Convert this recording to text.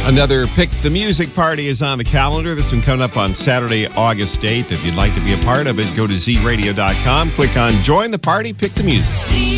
Another Pick the Music party is on the calendar. This one coming up on Saturday, August 8th. If you'd like to be a part of it, go to zradio.com, click on Join the Party, Pick the Music.